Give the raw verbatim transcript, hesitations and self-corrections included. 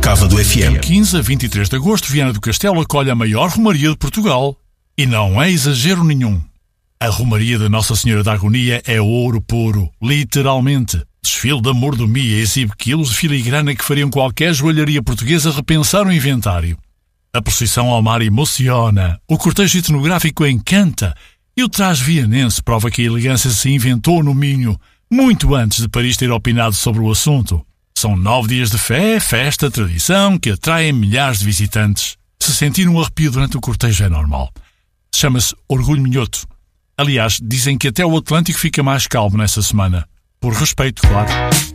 Cava do F M. quinze a vinte e três de agosto, Viana do Castelo acolhe a maior romaria de Portugal. E não é exagero nenhum. A romaria de Nossa Senhora da Agonia é ouro puro, literalmente. Desfile da mordomia exibe quilos de filigrana que fariam qualquer joalharia portuguesa repensar o inventário. A procissão ao mar emociona, o cortejo etnográfico encanta e o traje vianense prova que a elegância se inventou no Minho, muito antes de Paris ter opinado sobre o assunto. São nove dias de fé, festa, tradição que atraem milhares de visitantes. Se sentir um arrepio durante o cortejo é normal. Chama-se Orgulho Minhoto. Aliás, dizem que até o Atlântico fica mais calmo nessa semana. Por respeito, claro.